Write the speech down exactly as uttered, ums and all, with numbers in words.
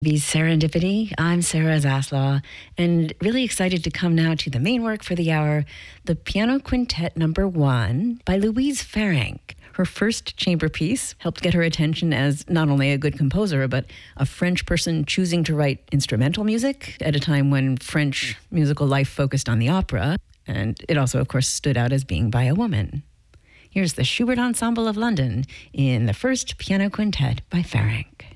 Be Serendipity. I'm Sarah Zaslaw, and really excited to come now to the main work for the hour, the Piano Quintet Number One by Louise Farrenc. Her first chamber piece helped get her attention as not only a good composer, but a French person choosing to write instrumental music at a time when French musical life focused on the opera, and it also, of course, stood out as being by a woman. Here's the Schubert Ensemble of London in the first piano quintet by Farrenc.